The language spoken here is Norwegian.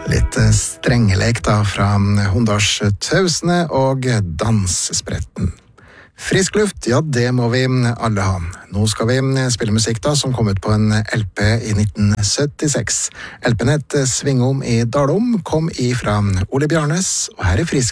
Litt strengelek da fra Hunndalstausene og Dansspretten. Frisk luft, ja det må vi alle ha. Nå skal vi spille musikk da som kom ut på en LP i 1976. LP-en het Svingom i Dalom, kom ifra Ole Bjarnes, og her er Frisk